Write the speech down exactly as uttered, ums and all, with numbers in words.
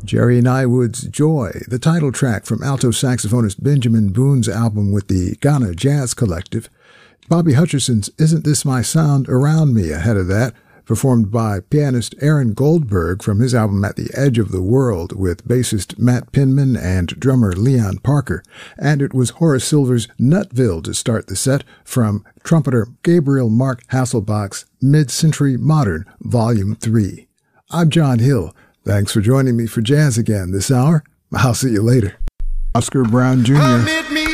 Jerry Nywood's Joy, the title track from alto saxophonist Benjamin Boone's album with the Ghana Jazz Collective. Bobby Hutcherson's Isn't This My Sound Around Me ahead of that, performed by pianist Aaron Goldberg from his album At the Edge of the World with bassist Matt Pinman and drummer Leon Parker. And it was Horace Silver's Nutville to start the set from trumpeter Gabriel Mark Hasselbach's Mid-Century Modern, Volume three. I'm John Hill. Thanks for joining me for Jazz Again this hour. I'll see you later. Oscar Brown Junior